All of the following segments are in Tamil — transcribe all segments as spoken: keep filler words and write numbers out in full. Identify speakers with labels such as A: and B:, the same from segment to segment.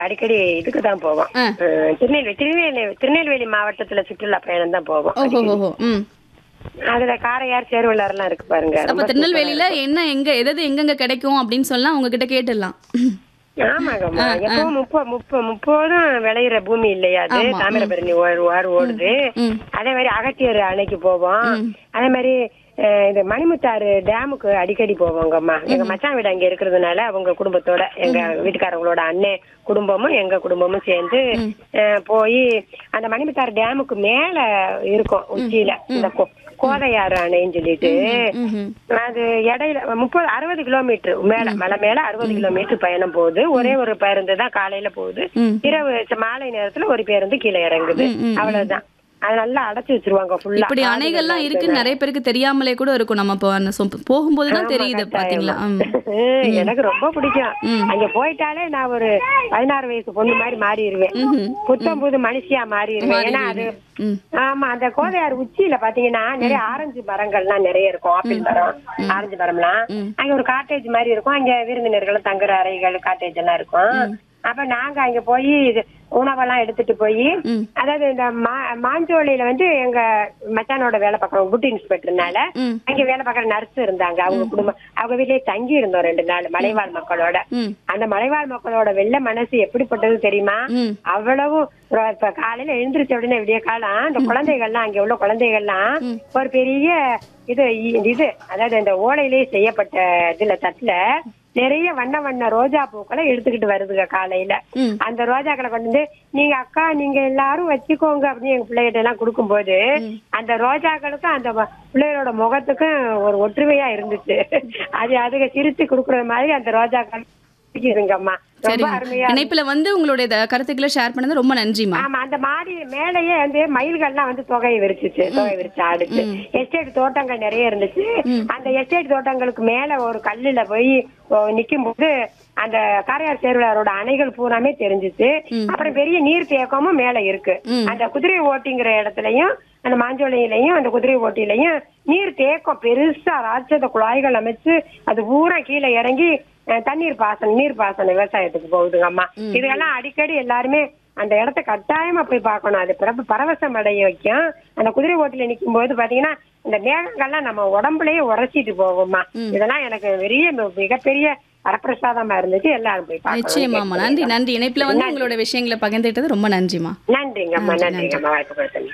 A: அடிக்கடி இதுக்கு தான் போவோம்.
B: ஆ.
A: அஹ் திருநெல்வேலி திருநெல்வேலி திருநெல்வேலி மாவட்டத்துல சுற்றுலா பயணம் தான் போவோம்.
B: ஓஹோ
A: அடிக்கடி.
B: ஓஹோ ம்
A: அதுல காரையார் சேருவலாறுலாம் இருக்கு பாருங்க.
B: அப்ப
A: ரொம்ப
B: திருநெல்வேலியில
A: சூப்பரா இருக்கும்.
B: என்ன எங்க எதாவது எங்கெங்க கிடைக்கும் அப்படின்னு சொன்னா உங்ககிட்ட கேட்டுடலாம்.
A: ஆமாங்கம்மா.
B: ஆ, ஆ.
A: எப்பவும் முப்ப முப்ப முப்போதும் விளையிற பூமி இல்லையா அது?
B: ஆமா, ம்.
A: தாமிரபரணி ஓடு ஆறு ஓடுது.
B: ம்.
A: அதே மாதிரி அகத்தியர் அணைக்கு போவோம். அதே மாதிரி அஹ், இது மணிமுத்தாறு டேமுக்கு அடிக்கடி போவோங்கம்மா. எங்க மச்சான் வீடு அங்க இருக்கிறதுனால அவங்க குடும்பத்தோட எங்க வீட்டுக்காரங்களோட அண்ணன் குடும்பமும் எங்க குடும்பமும் சேர்ந்து அஹ், போய் அந்த மணிமுத்தாறு டேமுக்கு மேல இருக்கும் உச்சியில இந்த கோ- கோதையாறு அணைன்னு சொல்லிட்டு
B: ம்ஹும்.
A: அது இடையில முப்பது அறுபது கிலோமீட்டர் மேல மலை மேல அறுபது கிலோமீட்டர் பயணம் போகுது. ஒரே ஒரு பேருந்து தான் காலையில போகுது.
B: ம்.
A: இரவு ச- மாலை நேரத்துல ஒரு பேருந்து கீழே இறங்குது.
B: ம், ம், ம்.
A: அவ்வளவுதான். அது நல்லா அடைச்சு வச்சிருவாங்க ஃபுல்லா.
B: இப்படி அணைகள்லாம் இருக்குன்னு நிறைய பேருக்கு தெரியாமலே கூட இருக்கும். நம்ம இப்போ அந்த சொ- போகும்போதுதான் தெரியுது பாத்தீங்களா? ம்.
A: எனக்கு ரொம்ப பிடிக்கும்.
B: ம்.
A: அங்க போயிட்டாலே நான் ஒரு பதினாறு வயசு பொண்ணு மாதிரி மாறிடுவேன்.
B: ம்ஹும்.
A: புத்தம் புது மனுஷியா மாறிடுவேன். ஏன்னா அது
B: ம்.
A: ஆமா அந்த கோதையார் உச்சியில பாத்தீங்கன்னா நிறைய ஆரஞ்சு மரங்கள்லாம் நிறைய இருக்கும். ஆப்பிள் மரம், ஆரஞ்சு மரம்லாம். அங்க ஒரு காட்டேஜ் மாதிரி இருக்கும். அங்க விருந்தினர்கள் தங்குற அறைகள் காட்டேஜ் எல்லாம் இருக்கும். அப்ப நாங்க அங்க போய் இது உணவெல்லாம் எடுத்துட்டு போய்
B: ம்.
A: அதாவது இந்த மா- மாஞ்சோலையில வந்து எங்க மச்சானோட வேலை பார்க்கறோம் குட் இன்ஸ்பெக்டர்னால
B: ம்.
A: அங்க வேலை பார்க்கற நர்ஸ் இருந்தாங்க. அவங்க குடும்பம் அவங்க வீட்லயே தங்கி இருந்தோம் ரெண்டு நாள் மலைவாழ் மக்களோட.
B: ம்.
A: அந்த மலைவாழ் மக்களோட வெள்ள மனசு எப்படிப்பட்டது தெரியுமா?
B: ம்.
A: அவ்வளவு ஒரு- இப்ப காலையில எழுந்திரிச்ச உடனே விடிய காலம் இந்த குழந்தைகள்லாம் அங்க உள்ள குழந்தைகள்லாம் ஒரு பெரிய இது இ- இது அதாவது இந்த ஓலையிலேயே செய்யப்பட்ட இதுல தட்டுல நிறைய வண்ண வண்ண ரோஜா பூக்களை எடுத்துக்கிட்டு வருதுங்க காலையில.
B: ம்.
A: அந்த ரோஜாக்களை கொண்டு வந்து நீங்க அக்கா நீங்க எல்லாரும் வச்சுக்கோங்க அப்படின்னு எங்க பிள்ளைகிட்ட எல்லாம் கொடுக்கும்போது அந்த ரோஜாக்களுக்கும் அந்த வ- பிள்ளைகளோட முகத்துக்கும் ஒரு ஒற்றுமையா இருந்துச்சு. அது அதுக சிரிச்சு கொடுக்குற மாதிரி அந்த ரோஜாக்கள் இருக்குங்கம்மா. ரொம்ப
B: சரிங்க.
A: அருமையா
B: இணைப்புல வந்து உங்களுடைய த- கருத்துக்களை ஷேர் பண்ணது ரொம்ப நன்றிமா.
A: ஆமா அந்த மாடி மேலேயே வந்து மயில்கள்லாம் வந்து தொகையை விரிச்சிச்சு தொகை விரிச்சு ஆடுச்சு. எஸ்டேட் தோட்டங்கள் நிறைய இருந்துச்சு. அந்த எஸ்டேட் தோட்டங்களுக்கு மேல ஒரு கல்லுல போய் நிக்கும் போது அந்த காரையார் சேர்வலாரோட அணைகள் பூராமே தெரிஞ்சிச்சு. அப்புறம் பெரிய நீர் தேக்கமும் மேல இருக்கு. அந்த குதிரை ஓட்டிங்கிற இடத்துலயும் அந்த மாஞ்சோலையிலையும் அந்த குதிரை ஓட்டிலையும் நீர் தேக்கம் பெருசா ராட்சத குழாய்கள் அமைச்சு அது பூரா கீழே இறங்கி அஹ், தண்ணீர் பாசனம் நீர் பாசனம் விவசாயத்துக்கு போகுதுங்க அம்மா. இதெல்லாம் அடிக்கடி எல்லாருமே அந்த இடத்த கட்டாயமா போய் பார்க்கணும். அது பிறப்பு பரவசம் அடைய வைக்கும். அந்த குதிரை ஓட்டில நிக்கும் போது பாத்தீங்கன்னா இந்த மேகங்கள்லாம் நம்ம உடம்புலயே உரைச்சிட்டு போகும்மா. இதெல்லாம் எனக்கு பெரிய மிகப்பெரிய வரப்பிரசாதமா இருந்துச்சு. எல்லாரும் போய்
B: நிச்சயமாமா.
A: பார்க்கணும்.
B: நன்றி நன்றி. இணைப்புல வந்து உங்களோட விஷயங்களை பகிர்ந்துட்டது ரொம்ப நன்றிமா.
A: நன்றிங்கம்மா நன்றிங்கம்மா வாய்ப்பு கொடுத்தீங்க.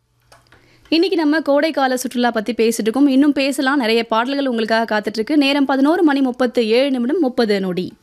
B: இன்னைக்கு நம்ம கோடைக்கால சுற்றுலா பத்தி பேசிட்டு இருக்கோம். இன்னும் பேசலாம். நிறைய பாடல்கள் உங்களுக்காக காத்துட்டு இருக்கு. நேரம் பதினோரு மணி முப்பத்து ஏழு நிமிடம் முப்பது நொடி.